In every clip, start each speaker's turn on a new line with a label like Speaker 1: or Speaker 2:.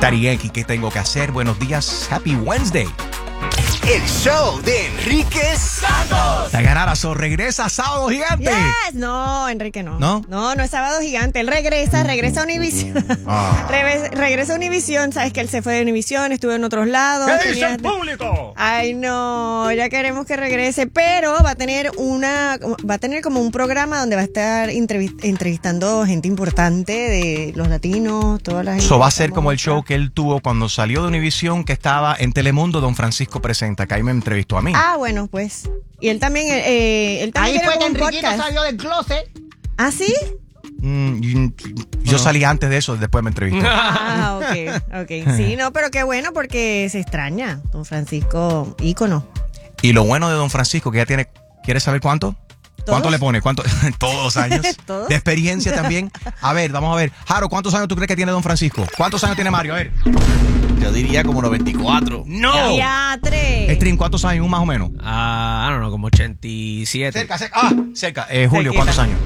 Speaker 1: Daddy Yankee, ¿qué tengo que hacer? Buenos días, Happy Wednesday.
Speaker 2: El show de Enrique Santos.
Speaker 1: Dayanara, regresa Sábado Gigante.
Speaker 3: Yes. No, Enrique, no.
Speaker 1: ¿No?
Speaker 3: No es Sábado Gigante. Él regresa a Univisión. Regresa a Univisión. Sabes que él se fue de Univisión, estuvo en otros lados.
Speaker 1: ¿Qué dice el público?
Speaker 3: Ay, no, ya queremos que regrese, pero va a tener como un programa donde va a estar entrevistando gente importante de los latinos, todas las gente.
Speaker 1: Eso va a ser como el show que él tuvo cuando salió de Univisión, que estaba en Telemundo, Don Francisco Presenta, que ahí me entrevistó a mí.
Speaker 3: Ah, bueno, pues. Y él también
Speaker 4: Ahí
Speaker 3: tiene
Speaker 4: fue que
Speaker 3: un
Speaker 4: Enriquito
Speaker 3: podcast.
Speaker 4: salió del closet.
Speaker 3: ¿Ah, sí?
Speaker 1: Yo salí antes de eso, después me entrevistó.
Speaker 3: Ah, ok. Sí, no, pero qué bueno porque se extraña. Don Francisco, ícono.
Speaker 1: Y lo bueno de Don Francisco, que ya tiene, ¿quieres saber cuánto? ¿Cuánto le pone? ¿Cuánto? Todos los años.
Speaker 3: ¿Todos?
Speaker 1: De experiencia también. A ver, vamos a ver. Jaro, ¿cuántos años tú crees que tiene Don Francisco? ¿Cuántos años tiene Mario? A ver.
Speaker 5: Yo diría como 94.
Speaker 1: ¡No!
Speaker 3: ¡Teatre!
Speaker 1: Stream, ¿cuántos años? Más o menos.
Speaker 6: I don't know, como 87.
Speaker 1: Cerca. Julio, ¿cuántos años?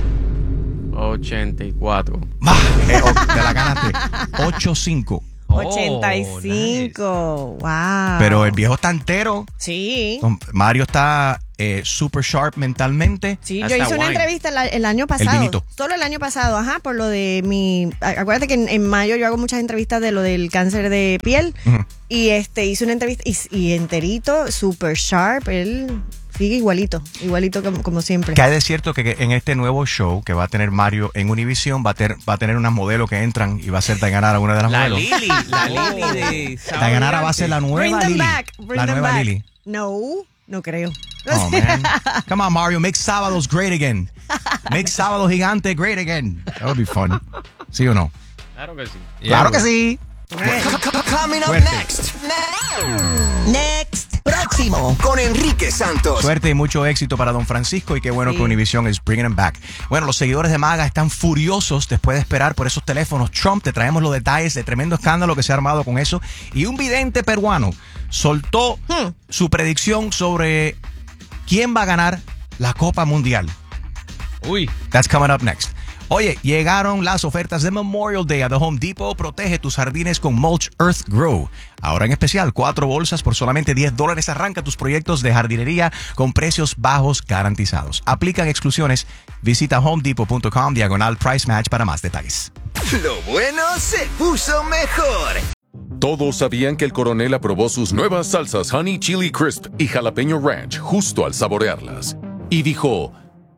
Speaker 6: 84.
Speaker 1: Te la ganaste. 8-5.
Speaker 3: 85. Wow.
Speaker 1: Pero el viejo está entero.
Speaker 3: Sí.
Speaker 1: Mario está super sharp mentalmente.
Speaker 3: Sí, yo
Speaker 6: Hasta
Speaker 3: hice una
Speaker 6: wine.
Speaker 3: entrevista el año pasado.
Speaker 1: El vinito.
Speaker 3: Solo el año pasado, por lo de mi... Acuérdate que en mayo yo hago muchas entrevistas de lo del cáncer de piel.
Speaker 1: Ujú.
Speaker 3: Y hice una entrevista y enterito, super sharp. Él sigue igualito como siempre.
Speaker 1: Que hay de cierto que en este nuevo show que va a tener Mario en Univision va a tener unas modelos que entran y va a ser Dayanara una de las
Speaker 6: La
Speaker 1: modelos.
Speaker 6: Lili de Sábado
Speaker 1: Dayanara va a
Speaker 6: Gigante.
Speaker 1: ser la
Speaker 3: Bring
Speaker 1: nueva
Speaker 3: them
Speaker 1: Lili.
Speaker 3: back.
Speaker 1: La nueva Lili.
Speaker 3: No creo.
Speaker 1: Oh, man. Come on, Mario. Make sábados great again. Make Sábado Gigante great again. That would be fun. ¿Sí o no?
Speaker 6: Claro que sí.
Speaker 1: Claro que sí.
Speaker 2: Coming up
Speaker 1: Suerte.
Speaker 2: next. Próximo con Enrique Santos.
Speaker 1: Suerte y mucho éxito para Don Francisco y qué bueno que Univision es bringing him back. Bueno, los seguidores de MAGA están furiosos después de esperar por esos teléfonos Trump. Te traemos los detalles de tremendo escándalo que se ha armado con eso. Y un vidente peruano soltó su predicción sobre quién va a ganar la Copa Mundial.
Speaker 6: Uy.
Speaker 1: That's coming up next. Oye, llegaron las ofertas de Memorial Day a The Home Depot. Protege tus jardines con Mulch Earth Grow. Ahora en especial, 4 bolsas por solamente $10. Arranca tus proyectos de jardinería con precios bajos garantizados. Aplican exclusiones. Visita homedepot.com/price match para más detalles.
Speaker 2: Lo bueno se puso mejor.
Speaker 7: Todos sabían que el coronel aprobó sus nuevas salsas Honey Chili Crisp y Jalapeño Ranch justo al saborearlas. Y dijo...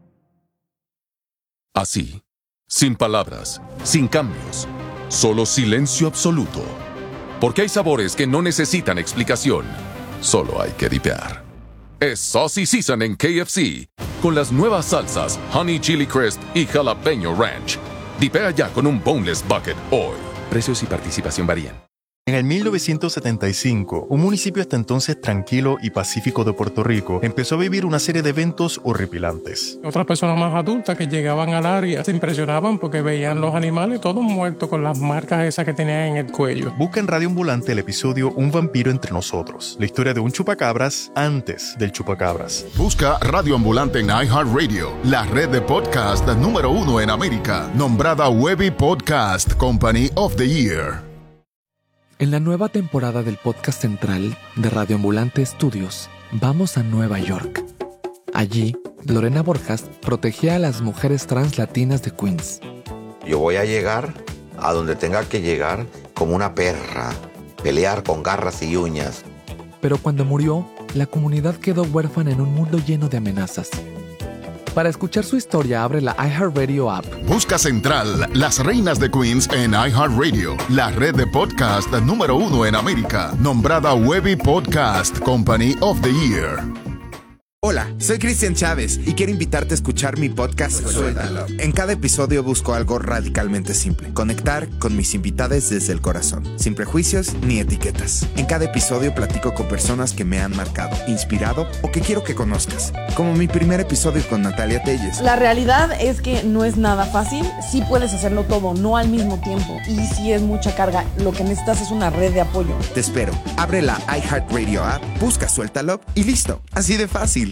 Speaker 7: así, sin palabras, sin cambios, solo silencio absoluto. Porque hay sabores que no necesitan explicación, solo hay que dipear. Es Saucy Season en KFC, con las nuevas salsas Honey Chili Crisp y Jalapeño Ranch. Dipea ya con un Boneless Bucket hoy. Precios y participación varían.
Speaker 8: En el 1975, un municipio hasta entonces tranquilo y pacífico de Puerto Rico empezó a vivir una serie de eventos horripilantes.
Speaker 9: Otras personas más adultas que llegaban al área se impresionaban porque veían los animales todos muertos con las marcas esas que tenían en el cuello.
Speaker 8: Busca en Radio Ambulante el episodio Un vampiro entre nosotros, la historia de un chupacabras antes del chupacabras.
Speaker 10: Busca Radio Ambulante en iHeartRadio, la red de podcast número 1 en América, nombrada Webby Podcast Company of the Year.
Speaker 11: En la nueva temporada del podcast central de Radio Ambulante Studios, vamos a Nueva York. Allí, Lorena Borjas protegía a las mujeres trans latinas de Queens.
Speaker 12: Yo voy a llegar a donde tenga que llegar como una perra, pelear con garras y uñas.
Speaker 11: Pero cuando murió, la comunidad quedó huérfana en un mundo lleno de amenazas. Para escuchar su historia, abre la iHeartRadio app.
Speaker 10: Busca Central, las reinas de Queens en iHeartRadio, la red de podcast número 1 en América, nombrada Webby Podcast Company of the Year.
Speaker 13: Hola, soy Cristian Chávez y quiero invitarte a escuchar mi podcast Suéltalo. En cada episodio busco algo radicalmente simple: conectar con mis invitados desde el corazón, sin prejuicios ni etiquetas. En cada episodio platico con personas que me han marcado, inspirado o que quiero que conozcas, como mi primer episodio con Natalia Telles.
Speaker 14: La realidad es que no es nada fácil. Sí puedes hacerlo todo, no al mismo tiempo. Y si es mucha carga, lo que necesitas es una red de apoyo.
Speaker 13: Te espero. Abre la iHeartRadio app, busca Suéltalo y listo. Así de fácil.